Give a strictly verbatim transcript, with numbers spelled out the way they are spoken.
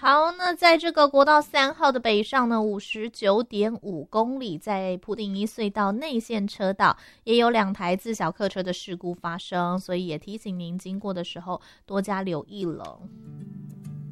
好，那在这个国道三号的北上呢，五十九点五公里，在埔定一隧道内线车道也有两台自小客车的事故发生，所以也提醒您经过的时候多加留意了。